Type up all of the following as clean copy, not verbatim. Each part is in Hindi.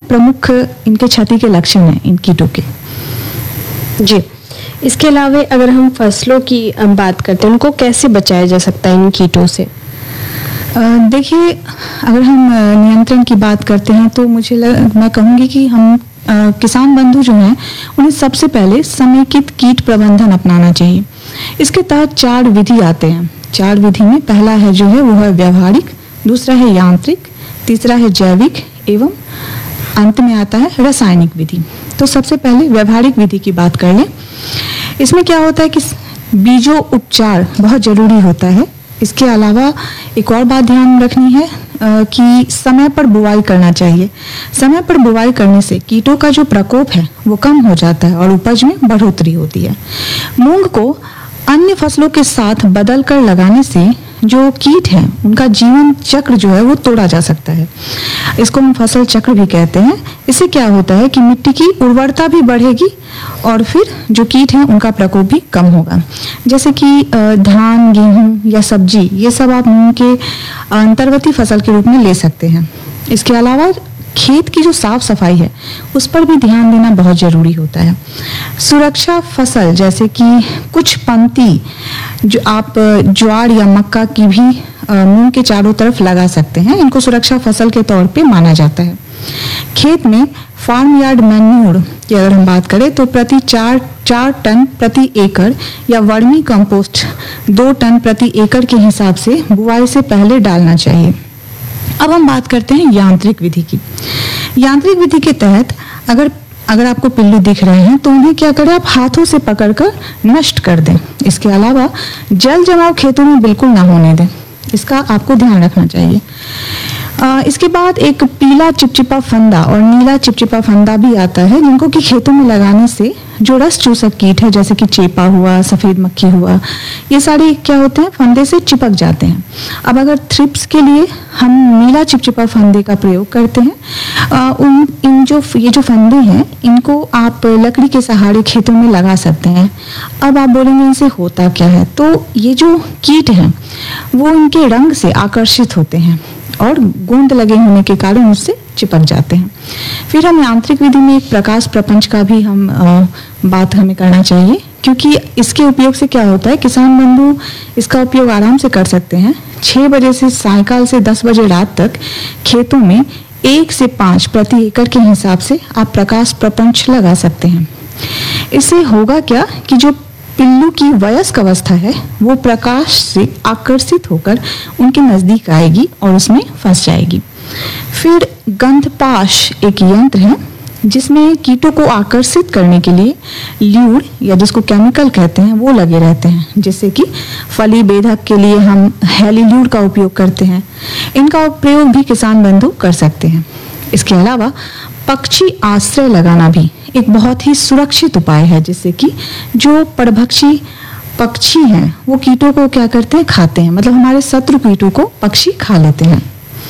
प्रमुख इनके क्षति के लक्षण हैं इन कीटों के। जी, इसके अलावा अगर हम फसलों की बात करते हैं, उनको कैसे बचाया जा सकता है इन कीटों से? देखिए, अगर हम नियंत्रण की बात करते हैं तो मैं कहूँगी कि हम किसान बंधु जो हैं उन्हें सबसे पहले समेकित कीट प्रबंधन अपनाना चाहिए। इसके तहत 4 विधि आते हैं। 4 विधि में पहला है जो है वो है व्यवहारिक, दूसरा है यांत्रिक, तीसरा है जैविक एवं अंत में आता है रासायनिक विधि। तो सबसे पहले व्यवहारिक विधि की बात कर लें। इसमें क्या होता है कि बीजों उपचार बहुत जरूरी होता है। इसके अलावा एक और बात ध्यान रखनी है कि समय पर बुवाई करना चाहिए। समय पर बुवाई करने से कीटों का जो प्रकोप है वो कम हो जाता है और उपज में बढ़ोतरी होती है। मूंग को अन्य फसलों के साथ बदल कर लगाने से जो कीट हैं उनका जीवन चक्र जो है वो तोड़ा जा सकता है। इसको हम फसल चक्र भी कहते हैं। इससे क्या होता है कि मिट्टी की उर्वरता भी बढ़ेगी और फिर जो कीट हैं उनका प्रकोप भी कम होगा। जैसे कि धान, गेहूं या सब्जी, ये सब आप मूंग के अंतर्गती फसल के रूप में ले सकते हैं। इसके अलावा खेत की जो साफ सफाई है उस पर भी ध्यान देना बहुत जरूरी होता है। सुरक्षा फसल जैसे कि कुछ पंक्ति जो आप ज्वार या मक्का की भी मूंग के चारों तरफ लगा सकते हैं। इनको सुरक्षा फसल के तौर पे माना जाता है। खेत में फार्म यार्ड मैन्यूर की अगर हम बात करें तो प्रति 4 टन प्रति एकड़ या वर्मी कंपोस्ट 2 टन प्रति एकड़ के हिसाब से बुआई से पहले डालना चाहिए। अब हम बात करते हैं यांत्रिक विधि की। यांत्रिक विधि के तहत अगर आपको पिल्लू दिख रहे हैं तो उन्हें क्या करें, आप हाथों से पकड़कर नष्ट कर दें। इसके अलावा जल जमाव खेतों में बिल्कुल ना होने दें, इसका आपको ध्यान रखना चाहिए। इसके बाद एक पीला चिपचिपा फंदा और नीला चिपचिपा फंदा भी आता है, जिनको कि खेतों में लगाने से जो रस चूसक कीट है जैसे कि चेपा हुआ, सफेद मक्खी हुआ, ये सारे क्या होते हैं, फंदे से चिपक जाते हैं। अब अगर थ्रिप्स के लिए हम नीला चिपचिपा फंदे का प्रयोग करते हैं, ये जो फंदे हैं इनको आप लकड़ी के सहारे खेतों में लगा सकते हैं। अब आप बोलेंगे इनसे होता क्या है, तो ये जो कीट हैं वो इनके रंग से आकर्षित होते हैं और गोंद लगे होने के कारण उससे चिपक जाते हैं। फिर हम यांत्रिक विधि में एक प्रकाश प्रपंच का भी बात हमें करना चाहिए, क्योंकि इसके उपयोग से क्या होता है, किसान बंधु इसका उपयोग आराम से कर सकते हैं। 6 बजे से सायंकाल से 10 बजे रात तक खेतों में 1 से 5 प्रति एकड़ के हिसाब से आप प्रकाश प्रपंच लगा सकते हैं। इससे होगा क्या कि जो पिल्लू की वयस्क अवस्था है वो प्रकाश से आकर्षित होकर उनके नजदीक आएगी और उसमें फंस जाएगी। फिर गंधपाश एक यंत्र है जिसमें कीटों को आकर्षित करने के लिए ल्यूर या जिसको केमिकल कहते हैं वो लगे रहते हैं, जैसे कि फली बेधक के लिए हम हेलील्यूर का उपयोग करते हैं। इनका प्रयोग भी किसान बंधु कर सकते हैं। इसके अलावा पक्षी आश्रय लगाना भी एक बहुत ही सुरक्षित उपाय है, जिससे कि जो परभक्षी पक्षी हैं वो कीटों को क्या करते हैं, खाते हैं, मतलब हमारे शत्रु कीटों को पक्षी खा लेते हैं।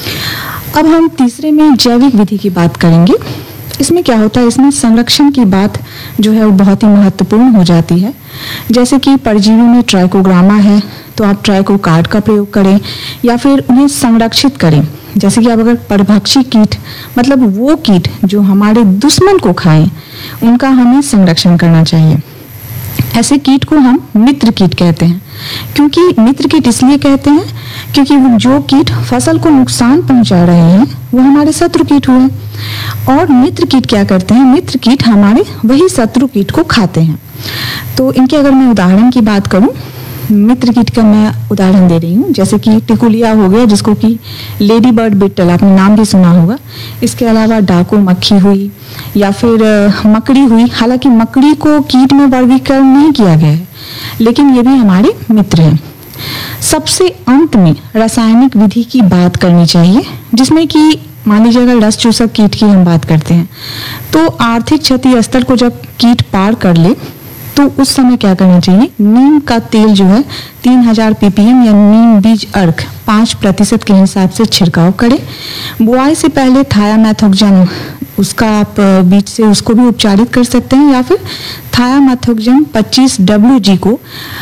अब हम तीसरे में जैविक विधि की बात करेंगे। इसमें क्या होता है, इसमें संरक्षण की बात जो है वो बहुत ही महत्वपूर्ण हो जाती है। जैसे कि परजीवी में ट्राइकोग्रामा है तो आप ट्राइकोकार्ड का प्रयोग करें या फिर उन्हें संरक्षित करें। जैसे कि आप अगर परभक्षी कीट मतलब वो कीट जो हमारे दुश्मन को खाएं उनका हमें संरक्षण करना चाहिए। ऐसे कीट को हम मित्र कीट कहते हैं। क्योंकि मित्र कीट इसलिए कहते हैं क्योंकि जो कीट फसल को नुकसान पहुंचा रहे हैं वो हमारे शत्रु कीट हुए। और मित्र कीट क्या करते हैं, मित्र कीट हमारे वही शत्रु कीट को खाते हैं। तो इनके अगर मैं उदाहरण की बात करूं, मित्र कीट का मैं उदाहरण दे रही हूँ, जैसे कि टिकुलिया हो गया जिसको कि लेडी बर्ड बिटल आपने नाम भी सुना होगा। इसके अलावा डाकू मक्खी हुई या फिर मकड़ी हुई। हालांकि मकड़ी को कीट में वर्गीकरण नहीं किया गया है, लेकिन ये भी हमारे मित्र हैं। सबसे अंत में रासायनिक विधि की बात करनी चाहिए, जिसमें कि मान लीजिए अगर रस चूसक कीट की हम बात करते हैं तो आर्थिक क्षति स्तर को जब कीट पार कर ले तो उस समय क्या करना चाहिए, नीम का तेल जो है 3000 ppm या नीम बीज अर्क 5% के हिसाब से छिड़काव करें। बुआई से पहले थायामेथोक्सम उसका आप बीज से उसको भी उपचारित कर सकते हैं, या फिर थायामेथोक्सम 25 WG को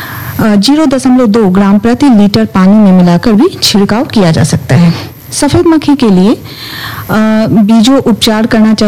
0.2 ग्राम प्रति लीटर पानी में मिलाकर भी छिड़काव किया जा सकता है। सफेद मक्खी के लिए बीजों उपचार करना चाहिए।